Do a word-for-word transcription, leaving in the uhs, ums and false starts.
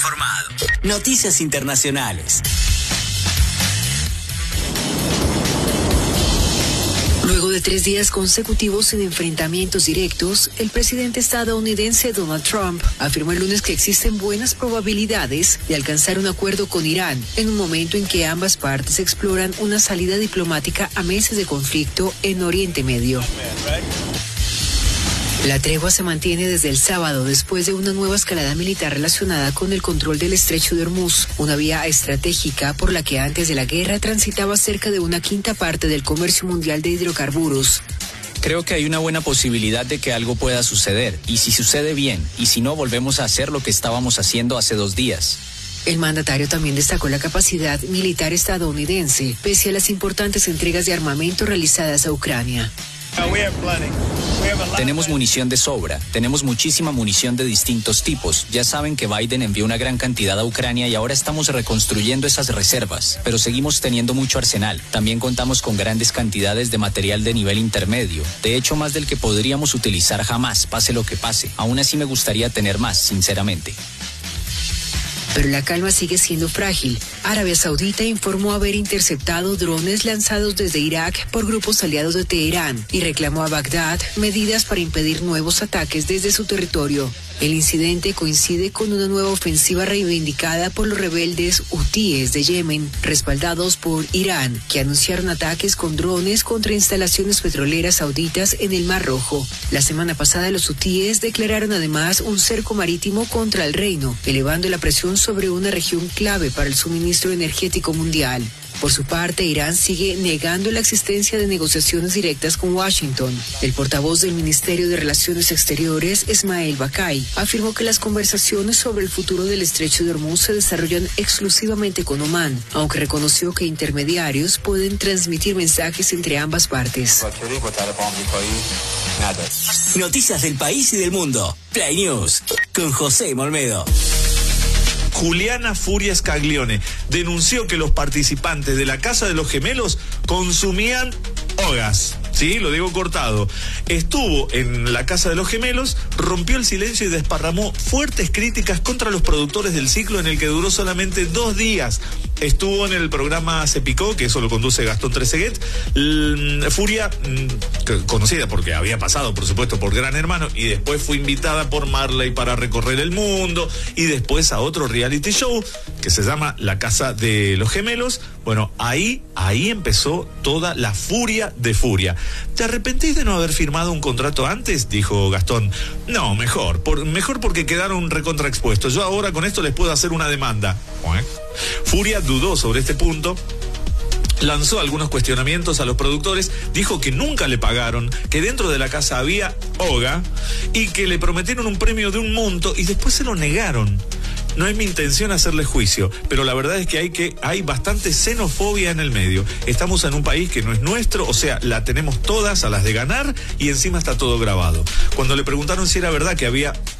informado. Noticias internacionales. Luego de tres días consecutivos sin enfrentamientos directos, el presidente estadounidense Donald Trump afirmó el lunes que existen buenas probabilidades de alcanzar un acuerdo con Irán, en un momento en que ambas partes exploran una salida diplomática a meses de conflicto en Oriente Medio. La tregua se mantiene desde el sábado después de una nueva escalada militar relacionada con el control del estrecho de Hormuz, una vía estratégica por la que antes de la guerra transitaba cerca de una quinta parte del comercio mundial de hidrocarburos. Creo que hay una buena posibilidad de que algo pueda suceder, y si sucede bien, y si no, volvemos a hacer lo que estábamos haciendo hace dos días. El mandatario también destacó la capacidad militar estadounidense, pese a las importantes entregas de armamento realizadas a Ucrania. Tenemos munición de sobra, tenemos muchísima munición de distintos tipos. Ya saben que Biden envió una gran cantidad a Ucrania y ahora estamos reconstruyendo esas reservas, pero seguimos teniendo mucho arsenal. También contamos con grandes cantidades de material de nivel intermedio, de hecho más del que podríamos utilizar jamás, pase lo que pase. Aún así me gustaría tener más, sinceramente. Pero la calma sigue siendo frágil. Arabia Saudita informó haber interceptado drones lanzados desde Irak por grupos aliados de Teherán y reclamó a Bagdad medidas para impedir nuevos ataques desde su territorio. El incidente coincide con una nueva ofensiva reivindicada por los rebeldes hutíes de Yemen, respaldados por Irán, que anunciaron ataques con drones contra instalaciones petroleras sauditas en el Mar Rojo. La semana pasada los hutíes declararon además un cerco marítimo contra el reino, elevando la presión sobre una región clave para el suministro energético mundial. Por su parte, Irán sigue negando la existencia de negociaciones directas con Washington. El portavoz del Ministerio de Relaciones Exteriores, Esmael Bakay, afirmó que las conversaciones sobre el futuro del estrecho de Hormuz se desarrollan exclusivamente con Omán, aunque reconoció que intermediarios pueden transmitir mensajes entre ambas partes. Noticias del país y del mundo. Play News con José Molmedo. Juliana Furia Scaglione denunció que los participantes de la Casa de los Gemelos consumían hogas. Sí, lo digo cortado. Estuvo en la Casa de los Gemelos, rompió el silencio y desparramó fuertes críticas contra los productores del ciclo en el que duró solamente dos días. Estuvo en el programa Se Picó, que eso lo conduce Gastón Trezeguet. Furia, conocida porque había pasado, por supuesto, por Gran Hermano, y después fue invitada por Marley para recorrer el mundo, y después a otro reality show que se llama La Casa de los Gemelos. Bueno, ahí, ahí empezó toda la furia de Furia. ¿Te arrepentís de no haber firmado un contrato antes?, dijo Gastón. No, mejor, por, mejor porque quedaron recontraexpuestos. Yo ahora con esto les puedo hacer una demanda. Furia dudó sobre este punto, lanzó algunos cuestionamientos a los productores, dijo que nunca le pagaron, que dentro de la casa había hoga y que le prometieron un premio de un monto y después se lo negaron. No es mi intención hacerle juicio, pero la verdad es que hay que hay bastante xenofobia en el medio. Estamos en un país que no es nuestro, o sea, la tenemos todas a las de ganar y encima está todo grabado. Cuando le preguntaron si era verdad que había